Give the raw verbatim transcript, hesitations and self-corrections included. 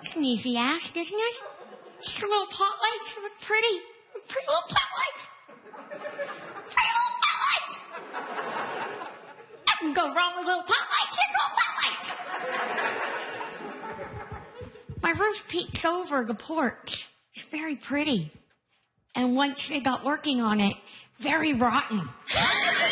It's an easy ask, isn't it? Just a little pot lights with pretty, pretty little pot lights. Pretty little pot lights. Nothing go wrong with little pot lights. Just little pot lights. My roof peeks over the porch. It's very pretty. And once they got working on it, very rotten.